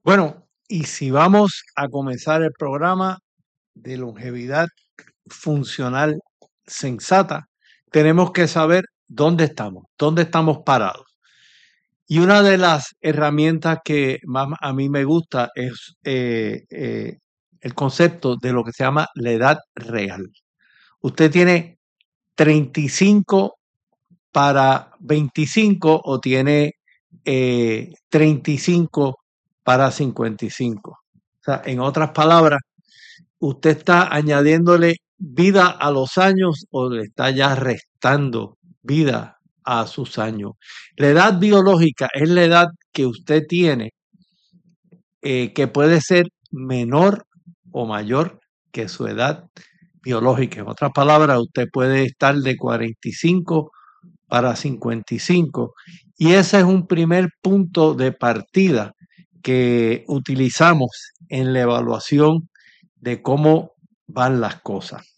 Bueno, y si vamos a comenzar el programa de longevidad funcional sensata, tenemos que saber dónde estamos parados. Y una de las herramientas que más a mí me gusta es el concepto de lo que se llama la edad real. Usted tiene 35 para 25 o tiene 35 para 55. O sea, en otras palabras, usted está añadiéndole vida a los años o le está ya restando vida a sus años. La edad biológica es la edad que usted tiene, que puede ser menor o mayor que su edad biológica. En otras palabras, usted puede estar de 45 para 55 y ese es un primer punto de partida que utilizamos en la evaluación de cómo van las cosas.